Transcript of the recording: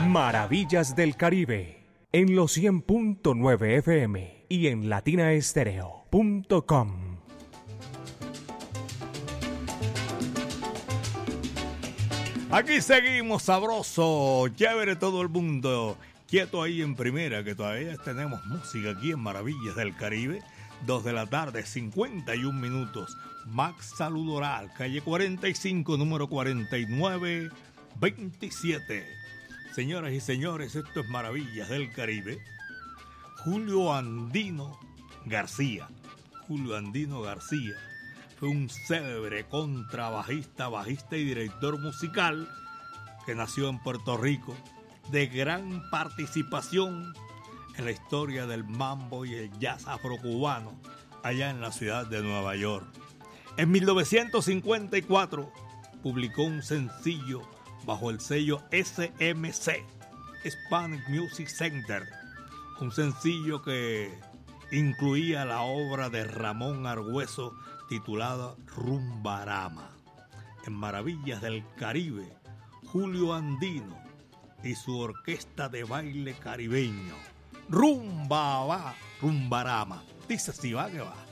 Maravillas del Caribe, en los 100.9 FM y en latinaestereo.com. Aquí seguimos, sabroso, chévere todo el mundo. Quieto ahí en primera, que todavía tenemos música aquí en Maravillas del Caribe. 2 de la tarde, 51 minutos. Max Salud Oral, calle 45, número 4927. Señoras y señores, esto es Maravillas del Caribe. Julio Andino García. Julio Andino García fue un célebre contrabajista, bajista y director musical que nació en Puerto Rico, de gran participación en la historia del mambo y el jazz afrocubano allá en la ciudad de Nueva York. En 1954 publicó un sencillo bajo el sello SMC, Hispanic Music Center, un sencillo que incluía la obra de Ramón Argüeso titulada Rumbarama. En Maravillas del Caribe, Julio Andino y su orquesta de baile caribeño. Rumbarama. Dice así, va que va.